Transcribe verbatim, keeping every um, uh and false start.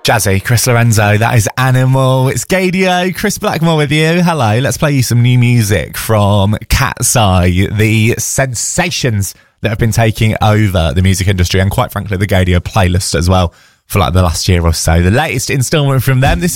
Jazzy, Chris Lorenzo, that is Animal. It's Gadio, Chris Blackmore with you. Hello, let's play you some new music from Cat's Eye, the sensations that have been taking over the music industry and quite frankly the Gadio playlist as well for like the last year or so. The latest instalment from them, this is